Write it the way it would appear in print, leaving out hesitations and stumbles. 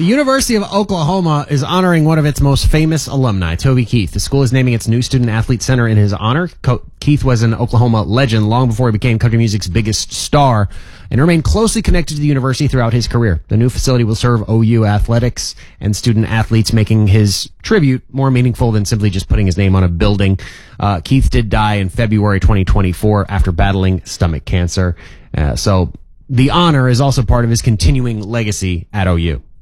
The University of Oklahoma is honoring one of its most famous alumni, Toby Keith. The school is naming its new Student Athlete Center in his honor. Keith was an Oklahoma legend long before he became country music's biggest star and remained closely connected to the university throughout his career. The new facility will serve OU athletics and student athletes, making his tribute more meaningful than simply just putting his name on a building. Keith did die in February 2024 after battling stomach cancer. So the honor is also part of his continuing legacy at OU.